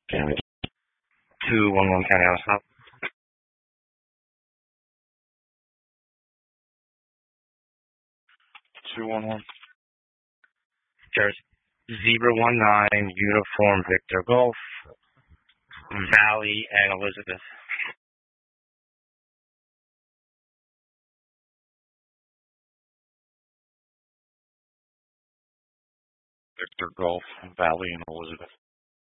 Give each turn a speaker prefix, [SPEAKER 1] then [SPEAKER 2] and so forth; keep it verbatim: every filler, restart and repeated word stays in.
[SPEAKER 1] County. two one one County House Stop. two one one. There's Zebra one nine, Uniform Victor Golf, Valley, and Elizabeth. Victor Golf, Valley, and Elizabeth.